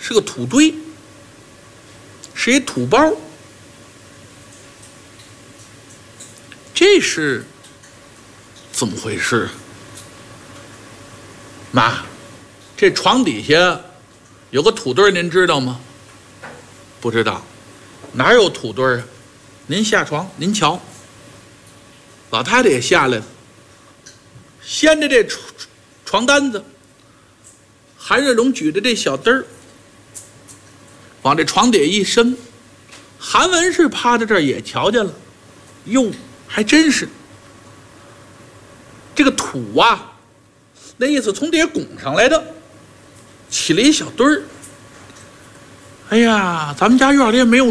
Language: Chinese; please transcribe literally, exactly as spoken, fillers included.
是个土堆，是一土包。这是怎么回事？妈，这床底下有个土堆，您知道吗？不知道，哪有土堆啊？您下床，您瞧。老太太也下来了，掀着这床床单子，韩瑞龙举着这小灯儿，往这床底下一伸，韩文是趴在这儿也瞧见了，哟，还真是这个土啊，那意思从底下拱上来的，起了一小堆儿。哎呀，咱们家院里也没有